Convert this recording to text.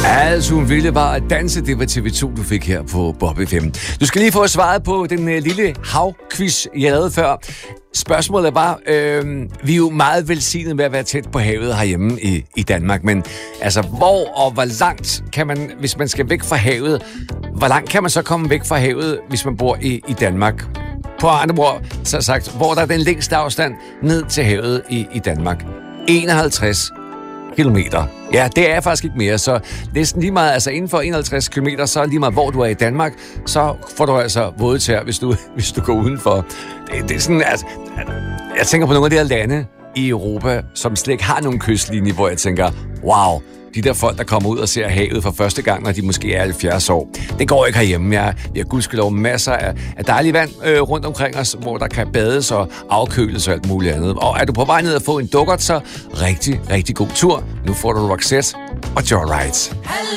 Altså, hun ville bare danse. Det var TV2, du fik her på Bob FM. Du skal lige få svaret på den lille havquiz, jeg lavede før. Spørgsmålet var, vi er jo meget velsignet med at være tæt på havet herhjemme i Danmark, men altså, hvor og hvor langt kan man, hvis man skal væk fra havet, hvor langt kan man så komme væk fra havet, hvis man bor i Danmark? På andre ord, så sagt, hvor der er den længste afstand ned til havet i Danmark? 51 kilometer. Ja, det er faktisk ikke mere, så næsten lige meget, altså inden for 51 kilometer, så lige meget hvor du er i Danmark, så får du altså våde tæer, hvis du går udenfor. Det er sådan, altså, jeg tænker på nogle af de her lande i Europa, som slet ikke har nogen kystlinje, hvor jeg tænker, wow, de der folk, der kommer ud og ser havet for første gang, når de måske er 70 år. Det går ikke herhjemme. Vi har gudskelov masser af dejlig vand rundt omkring os, hvor der kan bades og afkøles og alt muligt andet. Og er du på vej ned og få en dukkert, så rigtig, rigtig god tur. Nu får du Roxette og Joyride.